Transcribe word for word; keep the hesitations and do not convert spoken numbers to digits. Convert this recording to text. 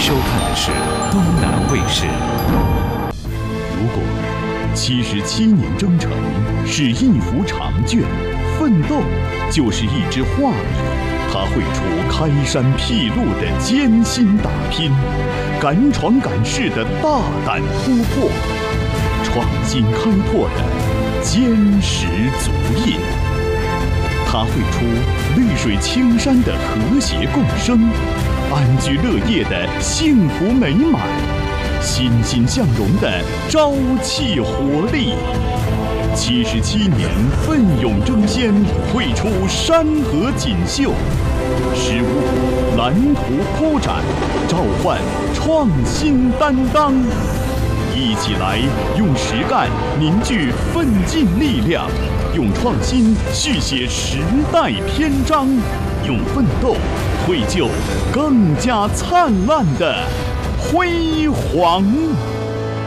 收看的是东南卫视。 如果七十七年征程是一幅长卷，奋斗就是一支画笔，它绘出开山辟路的艰辛打拼，敢闯敢试的大胆突破，创新开拓的坚实足印。它绘出绿水青山的和谐共生，安居乐业的幸福美满，欣欣向荣的朝气活力。七十七年奋勇争先，绘出山河锦绣，十五股蓝图铺展，召唤创新担当。一起来用实干凝聚奋进力量，用创新续写时代篇章，用奋斗绘就更加灿烂的辉煌。